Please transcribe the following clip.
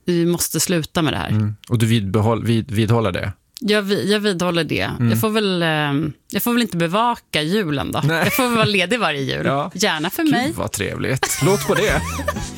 vi måste sluta med det här. Och du vidhåller det? Jag vidhåller det. Jag får väl inte bevaka julen då. Nej. Jag får väl vara ledig varje jul. Ja. Gärna för Gud, mig. vad trevligt. Låt på det.